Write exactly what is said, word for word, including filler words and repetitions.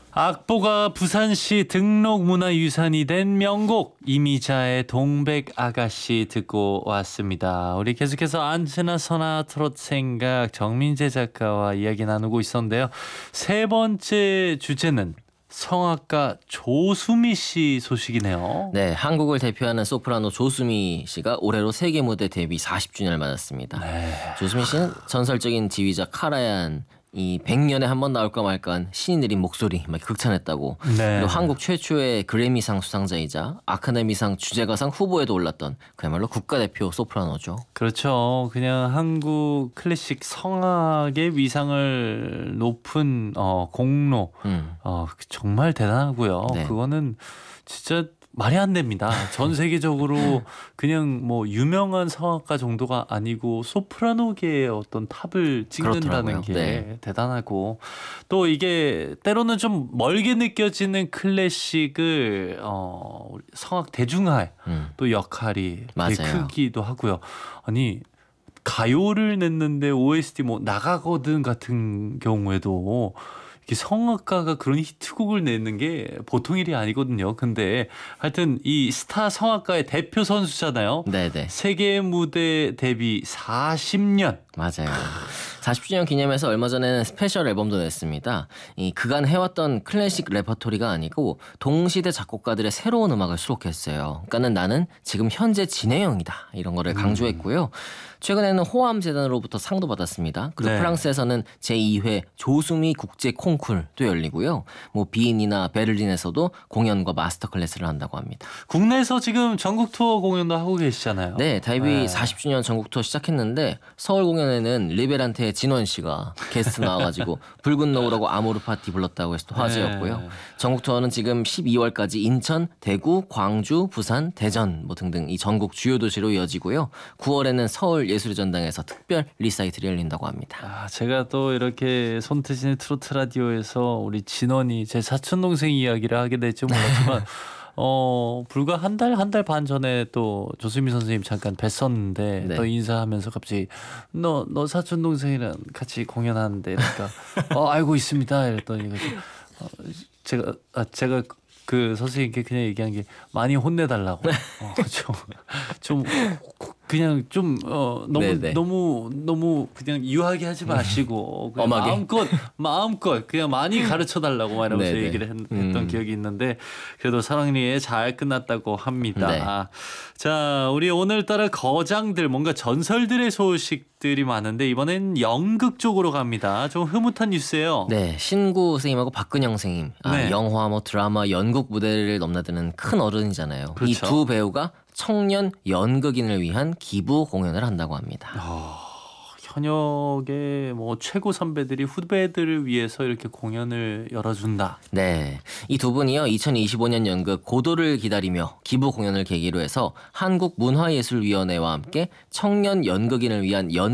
악보가 부산시 등록문화유산이 된 명곡 이미자의 동백아가씨 듣고 왔습니다. 우리 계속해서 안즈나 선아 트롯 생각 정민재 작가와 이야기 나누고 있었는데요. 세 번째 주제는 성악가 조수미 씨 소식이네요. 네, 한국을 대표하는 소프라노 조수미 씨가 올해로 세계 무대 데뷔 사십 주년을 맞았습니다. 네. 조수미 씨는 전설적인 지휘자 카라얀 이 백 년에 한 번 나올까 말까한 신이 내린 목소리 막 극찬했다고. 네. 그리고 한국 최초의 그래미상 수상자이자 아카데미상 주제가상 후보에도 올랐던 그야말로 국가대표 소프라노죠. 그렇죠. 그냥 한국 클래식 성악의 위상을 높은 어, 공로 음. 어, 정말 대단하고요. 네. 그거는 진짜 말이 안 됩니다. 전 세계적으로 그냥 뭐 유명한 성악가 정도가 아니고 소프라노계의 어떤 탑을 찍는다는 그렇더라고요. 게 네. 대단하고, 또 이게 때로는 좀 멀게 느껴지는 클래식을 어, 우리 성악 대중화의 음. 또 역할이 되게 맞아요. 크기도 하고요. 아니 가요를 냈는데 오에스티 뭐 나가거든 같은 경우에도 이렇게 성악가가 그런 히트곡을 내는 게 보통 일이 아니거든요. 근데 하여튼 이 스타 성악가의 대표 선수잖아요. 네네. 세계 무대 데뷔 사십 년. 맞아요. 사십 주년 기념해서 얼마 전에는 스페셜 앨범도 냈습니다. 이 그간 해왔던 클래식 레퍼토리가 아니고 동시대 작곡가들의 새로운 음악을 수록했어요. 그러니까는 나는 지금 현재 진행형이다 이런 거를 강조했고요. 최근에는 호암 재단으로부터 상도 받았습니다. 그리고 네. 프랑스에서는 제이 회 조수미 국제 콩쿨도 열리고요. 뭐 비엔이나 베를린에서도 공연과 마스터 클래스를 한다고 합니다. 국내에서 지금 전국 투어 공연도 하고 계시잖아요. 네, 데뷔 네. 사십 주년 전국 투어 시작했는데 서울 공연에는 리베란테의 진원 씨가 게스트 나와가지고 붉은 노을하고 아모르 파티 불렀다고 해서 또 화제였고요. 네. 전국 투어는 지금 십이월까지 인천, 대구, 광주, 부산, 대전 뭐 등등 이 전국 주요 도시로 이어지고요. 구월에는 서울 예술의 전당에서 특별 리사이틀이 열린다고 합니다. 아, 제가 또 이렇게 손트진의 트로트 라디오에서 우리 진원이 제 사촌 동생 이야기를 하게 될지 몰랐지만 어 불과 한 달 한 달 반 전에 또 조수미 선생님 잠깐 뵀었는데 네. 또 인사하면서 갑자기 너 너 사촌 동생이랑 같이 공연하는데 그러니까 어 알고 있습니다 이랬더니 어, 제가 아 제가 그 선생님께 그냥 얘기한 게 많이 혼내달라고. 어, 좀, 좀 그냥 좀 어, 너무 네네. 너무 너무 그냥 유하게 하지 마시고 그냥 엄하게? 마음껏 마음껏 그냥 많이 가르쳐 달라고 말하면서 네네. 얘기를 했, 음. 던 기억이 있는데 그래도 사랑리에 잘 끝났다고 합니다. 네. 자, 우리 오늘따라 거장들 뭔가 전설들의 소식들이 많은데 이번엔 연극 쪽으로 갑니다. 좀 흐뭇한 뉴스예요. 네, 신구 선생님하고 박근영 선생님 아, 네. 영화, 뭐 드라마, 연극 무대를 넘나드는 큰 어른이잖아요. 그렇죠. 이 두 배우가 청년 연극인을 위한 기부 공연을 한다고 합니다. 어, 현역의 뭐 최고 선배들이 후배들을 위해서 이렇게 공연을 열어준다. 네, 이 두 분이요 이천이십오 년 연극 고도를 기다리며 기부 공연을 계기로 해서 한국문화예술위원회와 함께 청년 연극인을 위한 연